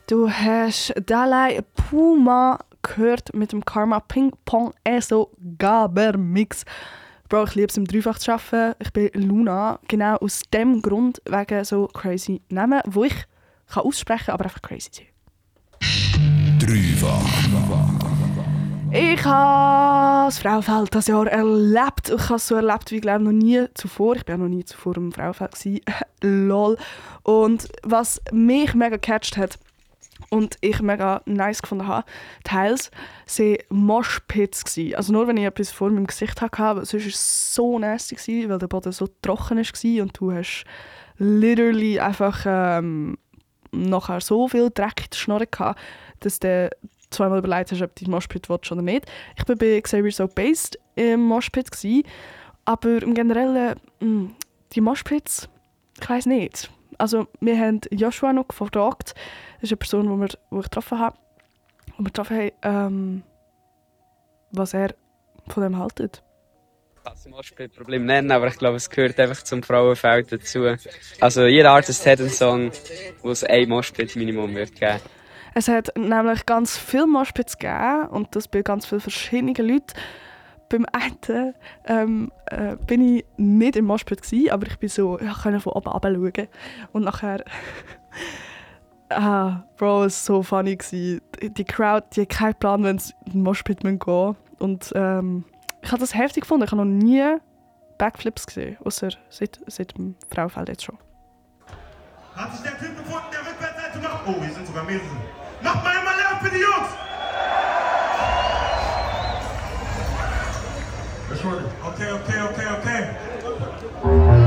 Du hast Dalai Puma gehört mit dem Karma Ping Pong ESO Gaber-Mix. Bro, ich liebe es im Dreifach zu arbeiten. Ich bin Luna. Genau aus dem Grund, wegen so crazy Namen, die ich kann aussprechen kann, aber einfach crazy sind. Dreifach. Ich habe das Frauenfeld dieses Jahr erlebt. Ich habe es so erlebt wie, glaube ich, noch nie zuvor. Ich war noch nie zuvor im Frauenfeld. Lol. Und was mich mega gecatcht hat und ich mega nice gefunden habe, teils, waren Moshpits. Also nur wenn ich etwas vor meinem Gesicht hatte, aber sonst war es so nasty, weil der Boden so trocken war und du hast literally einfach nachher so viel Dreck in der Schnorre gehabt, dass du zweimal überlegt hast, ob du die Moshpit willst oder nicht. Ich war bei Xavier So Based im Moshpit, aber im Generellen, die Moshpits, ich weiss nicht. Also wir haben Joshua noch gefragt, das ist eine Person, die ich getroffen habe, was er von dem haltet. Ich kann das Moshpit-Problem nennen, aber ich glaube, es gehört einfach zum Frauenfeld dazu. Also jeder Artist hat einen Song, wo es ein Moshpit-Minimum wird geben. Es hat nämlich ganz viele Moshpits gegeben und das bei ganz vielen verschiedenen Leuten. Beim einen bin ich nicht im Moshpit gsi, aber ich bin so, ich konnte von oben runter schauen. Und nachher Bro, es war so funny gsi. Die Crowd, die hat keinen Plan, wenn sie in den Moshpit gehen müssen. Und ich habe das heftig gefunden. Ich habe noch nie Backflips gesehen, außer seit dem Frauenfeld jetzt schon. Hat sich der Typ gefunden, der Rückwärtsseite macht? Oh, hier sind sogar mehrere. Macht mal einmal Lärm für die Jungs! Okay.